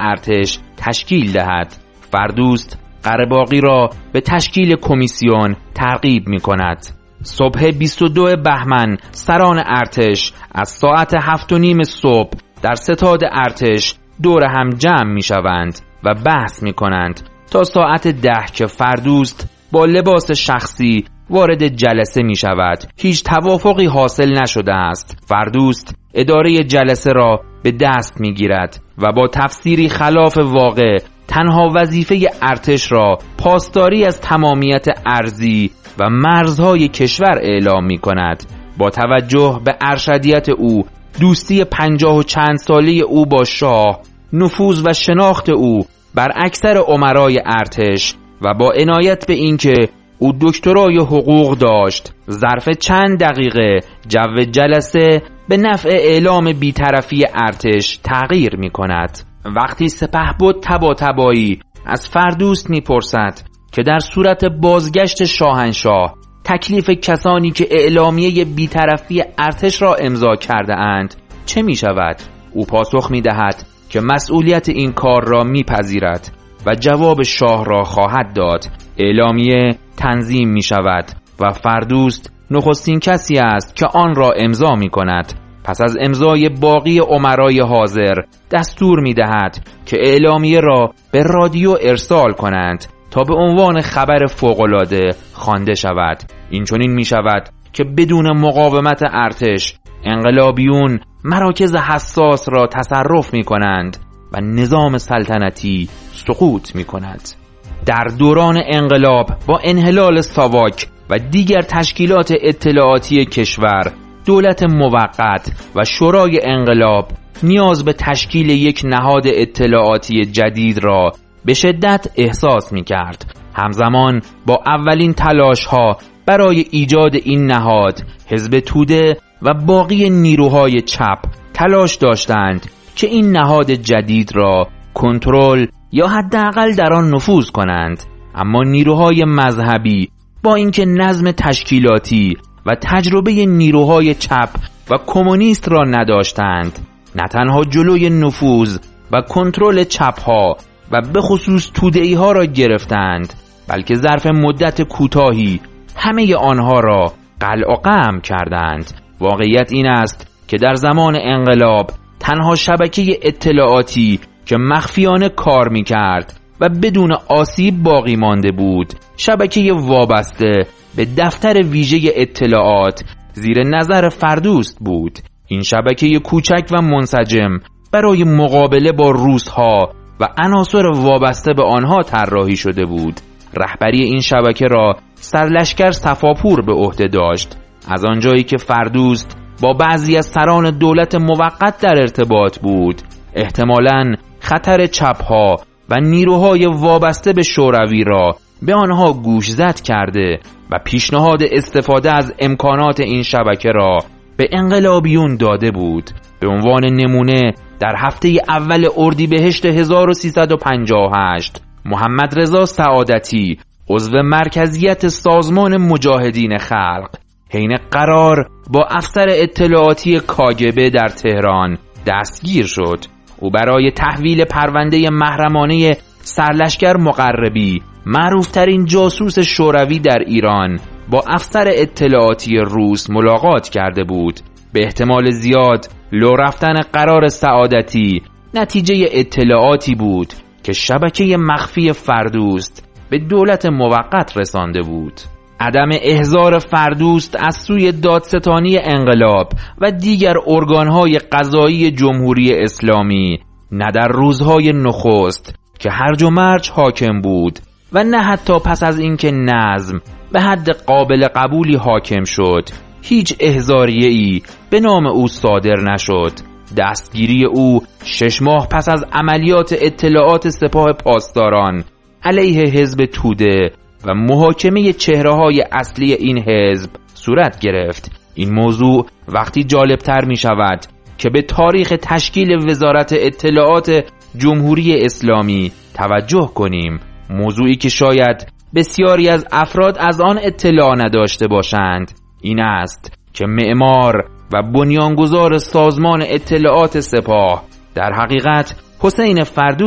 ارتش تشکیل دهد. فردوست قره‌باغی را به تشکیل کمیسیون ترغیب می کند. صبح 22 بهمن سران ارتش از ساعت 7:30 صبح در ستاد ارتش دور هم جمع می شوند و بحث می کنند تا ساعت 10 که فردوست با لباس شخصی وارد جلسه می شود. هیچ توافقی حاصل نشده است. فردوست اداره جلسه را به دست می گیرد و با تفسیری خلاف واقع تنها وظیفه ارتش را پاسداری از تمامیت ارضی و مرزهای کشور اعلام می کند. با توجه به ارشدیت او، دوستی 50 و چند ساله او با شاه، نفوذ و شناخت او بر اکثر امرای ارتش و با عنایت به اینکه او دکترای حقوق داشت، ظرف چند دقیقه جو جلسه به نفع اعلام بی‌طرفی ارتش تغییر می کند. وقتی سپهبد طباطبایی از فردوست می پرسد که در صورت بازگشت شاهنشاه تکلیف کسانی که اعلامیه بی‌طرفی ارتش را امضا کرده اند چه می شود؟ او پاسخ می دهد که مسئولیت این کار را می پذیرد و جواب شاه را خواهد داد. اعلامیه تنظیم می شود و فردوست نخستین کسی است که آن را امضا می کند. پس از امضای باقی امرای حاضر دستور می دهد که اعلامیه را به رادیو ارسال کنند تا به عنوان خبر فوق‌العاده خوانده شود. این چنین می شود که بدون مقاومت ارتش انقلابیون مراکز حساس را تصرف می کنند و نظام سلطنتی سقوط می کند. در دوران انقلاب با انحلال ساواک و دیگر تشکیلات اطلاعاتی کشور، دولت موقت و شورای انقلاب نیاز به تشکیل یک نهاد اطلاعاتی جدید را به شدت احساس می کرد. همزمان با اولین تلاش ها برای ایجاد این نهاد، حزب توده و باقی نیروهای چپ تلاش داشتند که این نهاد جدید را کنترل یا حداقل در آن نفوذ کنند. اما نیروهای مذهبی با اینکه نظم تشکیلاتی و تجربه نیروهای چپ و کمونیست را نداشتند، نه تنها جلوی نفوذ و کنترل چپ‌ها و به خصوص توده‌ای ها را گرفتند، بلکه ظرف مدت کوتاهی همه آنها را قلع و قمع کردند. واقعیت این است که در زمان انقلاب تنها شبکه اطلاعاتی که مخفیانه کار می‌کرد و بدون آسیب باقی مانده بود، شبکه وابسته به دفتر ویژه اطلاعات زیر نظر فردوست بود. این شبکه کوچک و منسجم برای مقابله با روس‌ها و عناصر وابسته به آنها طراحی شده بود. رهبری این شبکه را سرلشکر صفاپور به عهده داشت. از آنجایی که فردوست با بعضی از سران دولت موقت در ارتباط بود، احتمالاً خطر چپ‌ها و نیروهای وابسته به شوروی را به آنها گوشزد کرده و پیشنهاد استفاده از امکانات این شبکه را به انقلابیون داده بود. به عنوان نمونه در هفته اول اردیبهشت 1358 محمد رضا سعادتی، عضو مرکزیت سازمان مجاهدین خلق، حین قرار با افسر اطلاعاتی کاگبه در تهران دستگیر شد. او برای تحویل پرونده محرمانه سرلشکر مقربی، معروفترین جاسوس شوروی در ایران، با افسر اطلاعاتی روس ملاقات کرده بود. به احتمال زیاد لو رفتن قرار سعادتی نتیجه اطلاعاتی بود که شبکه مخفی فردوست به دولت موقت رسانده بود. عدم احضار فردوست از سوی دادستانی انقلاب و دیگر ارگانهای قضایی جمهوری اسلامی، نه در روزهای نخست که هرج و مرج حاکم بود و نه حتی پس از اینکه نظم به حد قابل قبولی حاکم شد، هیچ احضاریه‌ای به نام او صادر نشد. دستگیری او 6 ماه پس از عملیات اطلاعات سپاه پاسداران علیه حزب توده و محاکمه چهره‌های اصلی این حزب صورت گرفت. این موضوع وقتی جالبتر می شود که به تاریخ تشکیل وزارت اطلاعات جمهوری اسلامی توجه کنیم، موضوعی که شاید بسیاری از افراد از آن اطلاع نداشته باشند. این است که معمار و بنیانگذار سازمان اطلاعات سپاه در حقیقت حسین فردوست